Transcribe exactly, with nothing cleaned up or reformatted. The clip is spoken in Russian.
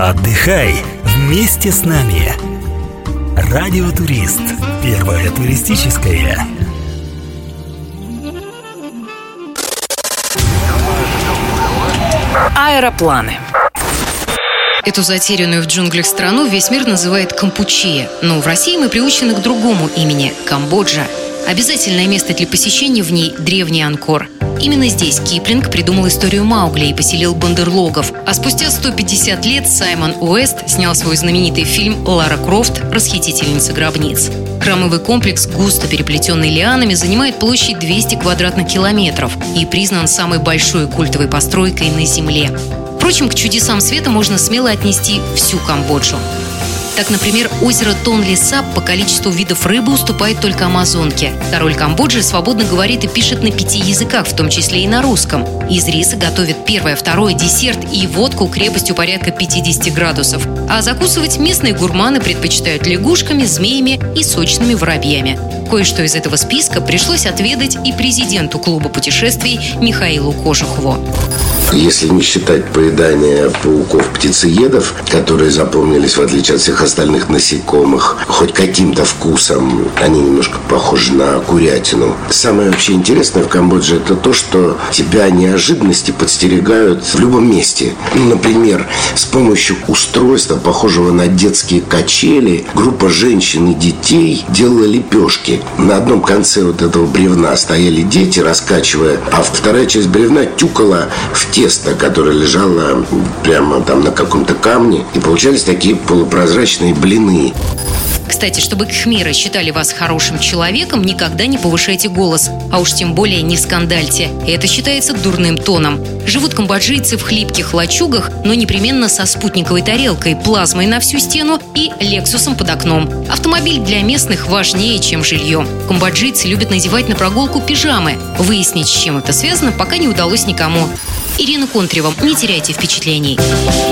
Отдыхай вместе с нами. Радиотурист. Первое туристическое. Аэропланы. Эту затерянную в джунглях страну весь мир называет Кампучия, но в России мы приучены к другому имени – Камбоджа. Обязательное место для посещения в ней – древний Анкор. Именно здесь Киплинг придумал историю Маугли и поселил бандерлогов. А спустя сто пятьдесят лет Саймон Уэст снял свой знаменитый фильм «Лара Крофт. Расхитительница гробниц». Храмовый комплекс, густо переплетенный лианами, занимает площадь двести квадратных километров и признан самой большой культовой постройкой на Земле. Впрочем, к чудесам света можно смело отнести всю Камбоджу. Так, например, озеро Тонле-Сап по количеству видов рыбы уступает только Амазонке. Король Камбоджи свободно говорит и пишет на пяти языках, в том числе и на русском. Из риса готовят первое, второе, десерт и водку крепостью порядка пятьдесят градусов. А закусывать местные гурманы предпочитают лягушками, змеями и сочными воробьями. Кое-что из этого списка пришлось отведать и президенту клуба путешествий Михаилу Кожухову. Если не считать поедание пауков-птицеедов, которые запомнились, в отличие от всех остальных насекомых, хоть каким-то вкусом, они немножко похожи на курятину. Самое вообще интересное в Камбодже – это то, что тебя неожиданности подстерегают в любом месте. Ну, например, с помощью устройства, похожего на детские качели, группа женщин и детей делала лепешки. На одном конце вот этого бревна стояли дети, раскачивая, а вторая часть бревна тюкала в тесто, которое лежало прямо там на каком-то камне, и получались такие полупрозрачные блины. Кстати, чтобы кхмеры считали вас хорошим человеком, никогда не повышайте голос, а уж тем более не скандальте. Это считается дурным тоном. Живут камбоджийцы в хлипких лачугах, но непременно со спутниковой тарелкой, плазмой на всю стену и лексусом под окном. Автомобиль для местных важнее, чем жилье. Камбоджийцы любят надевать на прогулку пижамы. Выяснить, с чем это связано, пока не удалось никому. Ирина Контрева. Не теряйте впечатлений.